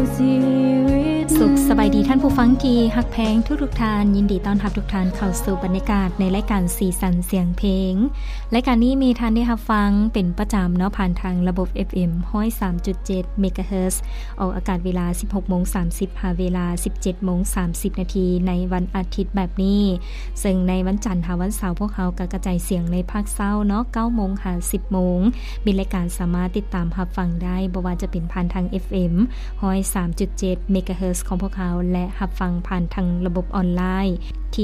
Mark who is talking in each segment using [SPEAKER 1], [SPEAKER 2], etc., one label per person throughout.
[SPEAKER 1] สุขสบายดีท่านผู้ฟังที่ฮักแพงทุกท่านยินดีต้อนรับทุกท่านเข้าสู่บรรยากาศในรายการสีสันเสียงเพลงรายการนี้มีท่านได้รับฟังเป็นประจำเนาะผ่านทางระบบ FM 103.7 เมกะเฮิรตซ์ออกอากาศเวลา 16:30 หาเวลา 17:30 นาทีในวันอาทิตย์แบบนี้ซึ่งในวันจันทร์หาวันเสาร์พวกเขาก็กระจายเสียงในภาคเช้าเนาะ 9:00 น หา 10:00 นมีรายการสามารถติดตามรับฟังได้บ่ว่าจะเป็นผ่านทาง FM 103.7 เมกะเฮิรตซ์ของพวกเขาและรับฟังผ่านทางระบบออนไลน์ที่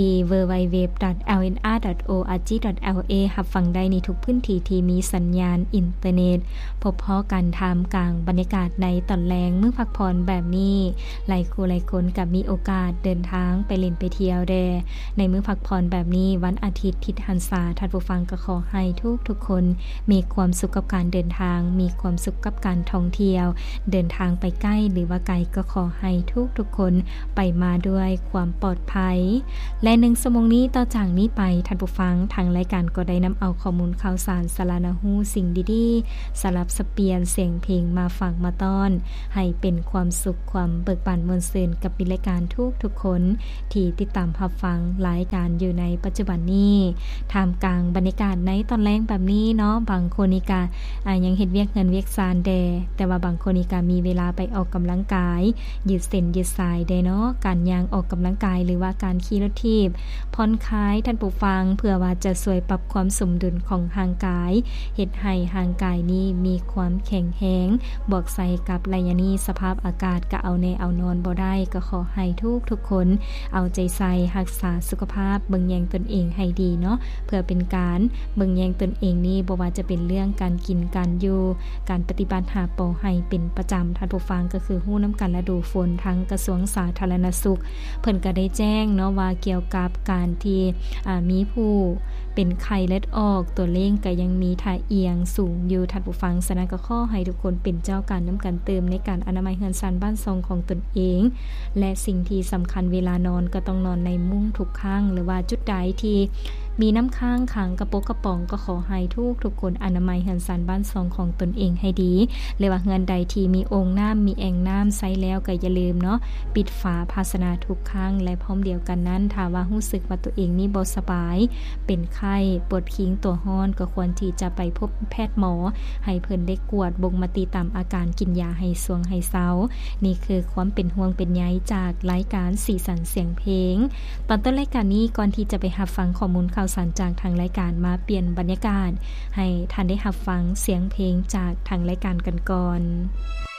[SPEAKER 1] www.lnr.org.la รับฟังได้ในทุกพื้นที่ที่มีสัญญาณอินเทอร์เน็ตพบพ้อกันทามกลางบรรยากาศในตอนแลงมื้อพักผ่อนแบบนี้หลายคู่หลายคนก็มีโอกาสเดินทางไปเล่นไปเที่ยวแดในมื้อพักผ่อนแบบนี้วันอาทิตย์ทิศหันษาท่านผู้ฟังก็ขอให้ทุกคนมีความสุขกับการเดินทางมีความสุขกับการท่องเที่ยวเดินทางไปใกล้หรือว่าไกลก็ขอให้ทุกคนไปมาด้วยความปลอดภัยและ1ชั่วโมงนี้ต่อจากนี้ไปท่านผู้ฟังทางรายการก็ได้นำเอาข้อมูลข่าวสารสาระหูสิ่งดีๆสลับสเปียนเสียงเพลงมาฝากมาต้อนให้เป็นความสุขความเบิกบานมวลซื่นกับรายการทุกคนที่ติดตามรับฟังรายการอยู่ในปัจจุบันนี้ท่ามกลางบรรยากาศในตอนแลงแบบนี้เนาะบางคนนี่ก็ยังเฮ็ดเวียกเงินเวียกซานแต่ว่าบางคนนี่ก็มีเวลาไปออกกำลังกายยืดเส้นยืดสายเนาะการย่างออกกำลังกายหรือว่าการขี่รถถีบผ่อนคลายท่านผู้ฟังเพื่อว่าจะช่วยปรับความสมดุลของร่างกายเฮ็ดให้ร่างกายนี้มีความแข็งแรงบวกใส่กับระยะนี้สภาพอากาศก็เอาแน่เอานอนบ่ได้ก็ขอให้ทุกคนเอาใจใส่รักษาสุขภาพเบิ่งแยงตนเองให้ดีเนาะเพื่อเป็นการเบิ่งแยงตนเองนี่บ่ว่าจะเป็นเรื่องการกินการอยู่การปฏิบัติหาเป้าให้เป็นประจำท่านผู้ฟังก็คือฮู้นํากันฤดูฝนทั้งกระทรวงสาธารณสุขเพิ่นก็ได้แจ้งเนาะว่าเกี่ยวกับการที่มีผู้เป็นไข้เลือดออกตัวเลขก็ยังมีท่าเอียงสูงอยู่ท่านผู้ฟังฉะนั้นก็ขอให้ทุกคนเป็นเจ้าการนํากันเติมในการอนามัยเรือนซ่านบ้านซองของตนเองและสิ่งที่สําคัญเวลานอนก็ต้องนอนในมุ้งทุกครั้งหรือว่าจุดใดที่มีน้ำค้างขังกระปกกระป๋องก็ขอให้ทุกคนอนามัยเรือนซ่านบ้านซองของตนเองให้ดีหรือว่าเรือนใดที่มีโอ่งน้ำมีแอ่งน้ำใช้แล้วก็อย่าลืมเนาะปิดฝาภาชนะทุกครั้งและพร้อมเดียวกันนั้นถ้าว่ารู้สึกว่าตัวเองนี่บ่สบายเป็นไข้ปวดขิงตัวร้อนก็ควรที่จะไปพบแพทย์หมอให้เพิ่นได้กวดบ่งมาติตามอาการกินยาให้สวงให้เซานี่คือความเป็นห่วงเป็นใยจากรายการสีสันเสียงเพลงตอนต้นรายการนี้ก่อนที่จะไปรับฟังข้อมูลข่าวสารจากทางรายการมาเปลี่ยนบรรยากาศให้ท่านได้รับฟังเสียงเพลงจากทางรายการกันก่อน